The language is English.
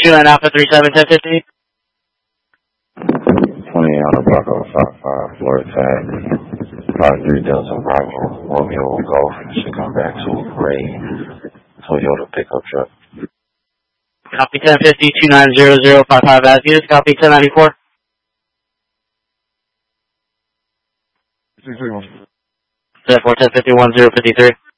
29 Alpha 37 1050. 20 on the Bravo 55, Florida tag. 53 Delta Bravo, Romeo Golf, should come back to Ray, Toyota pickup truck. Copy 1050, 290055 as used. Copy 1094. 661. 1053, 1053.